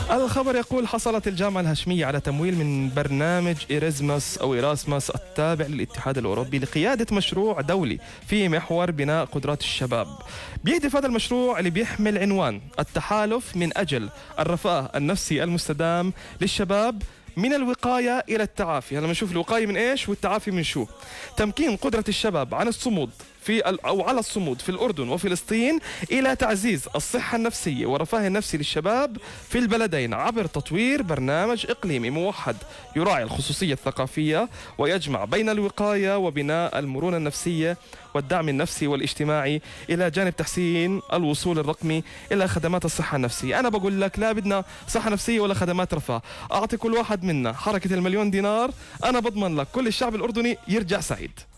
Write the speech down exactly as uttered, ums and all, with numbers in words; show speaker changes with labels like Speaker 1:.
Speaker 1: الخبر يقول حصلت الجامعة الهاشمية على تمويل من برنامج إيرازموس أو إيراسموس التابع للاتحاد الأوروبي لقيادة مشروع دولي في محور بناء قدرات الشباب. بيهدف هذا المشروع اللي بيحمل عنوان التحالف من أجل الرفاه النفسي المستدام للشباب من الوقاية إلى التعافي. هلا بنشوف الوقاية من إيش والتعافي من شو. تمكين قدرة الشباب عن الصمود في أو على الصمود في الأردن وفلسطين إلى تعزيز الصحة النفسية والرفاه النفسي للشباب في البلدين عبر تطوير برنامج إقليمي موحد يراعي الخصوصية الثقافية ويجمع بين الوقاية وبناء المرونة النفسية والدعم النفسي والاجتماعي إلى جانب تحسين الوصول الرقمي إلى خدمات الصحة النفسية. أنا بقول لك لا بدنا صحة نفسية ولا خدمات رفاه، أعطي كل واحد منا حركة المليون دينار، أنا بضمن لك كل الشعب الأردني يرجع سعيد.